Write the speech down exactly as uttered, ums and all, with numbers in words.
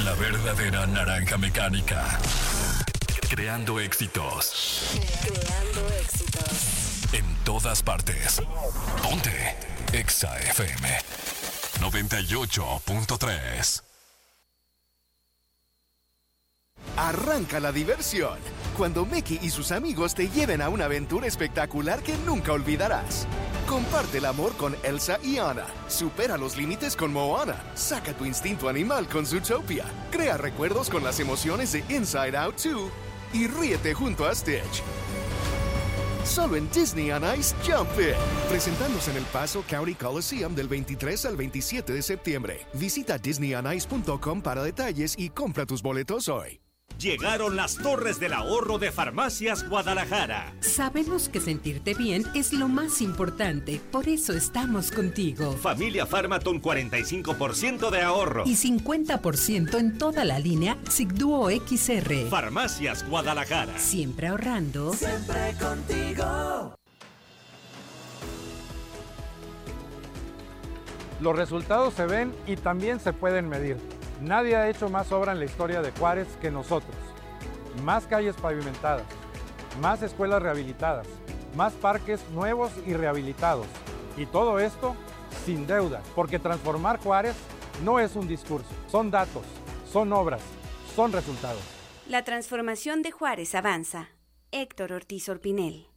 La verdadera naranja mecánica. Creando éxitos. Creando éxitos. En todas partes. Ponte Exa F M noventa y ocho punto tres. Arranca la diversión cuando Meki y sus amigos te lleven a una aventura espectacular que nunca olvidarás. Comparte el amor con Elsa y Anna. Supera los límites con Moana. Saca tu instinto animal con Zootopia. Crea recuerdos con las emociones de Inside Out dos. Y ríete junto a Stitch. Solo en Disney on Ice Jump In. Presentándose en El Paso County Coliseum del veintitrés al veintisiete de septiembre. Visita disney on ice punto com para detalles y compra tus boletos hoy. Llegaron las torres del ahorro de Farmacias Guadalajara. Sabemos que sentirte bien es lo más importante, por eso estamos contigo. Familia Farmaton, cuarenta y cinco por ciento de ahorro. Y cincuenta por ciento en toda la línea Sigduo X R. Farmacias Guadalajara. Siempre ahorrando. Siempre contigo. Los resultados se ven y también se pueden medir. Nadie ha hecho más obra en la historia de Juárez que nosotros. Más calles pavimentadas, más escuelas rehabilitadas, más parques nuevos y rehabilitados. Y todo esto sin deuda, porque transformar Juárez no es un discurso, son datos, son obras, son resultados. La transformación de Juárez avanza. Héctor Ortiz Orpinel.